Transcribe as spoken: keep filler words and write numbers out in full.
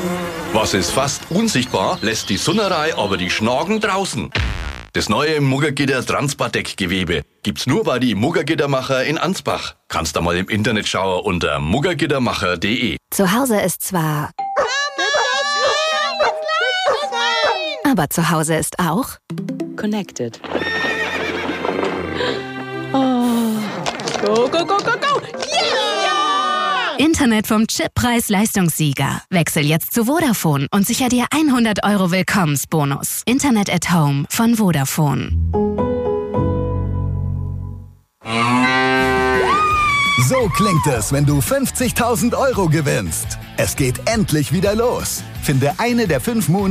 Was ist fast unsichtbar, lässt die Sunnerei aber die Schnagen draußen. Das neue Muggergitter Transpardeck-Gewebe gibt's nur bei die Muggergittermacher in Ansbach. Kannst da mal im Internet schauen unter muggergittermacher punkt de. Zu Hause ist zwar... Aber zu Hause ist auch... Connected. Oh. Go, go, go, go, go! Yeah! Internet vom Chippreis-Leistungssieger. Wechsel jetzt zu Vodafone und sicher dir hundert Euro Willkommensbonus. Internet at Home von Vodafone. So klingt es, wenn du fünfzigtausend Euro gewinnst. Es geht endlich wieder los. Finde eine der fünf Moon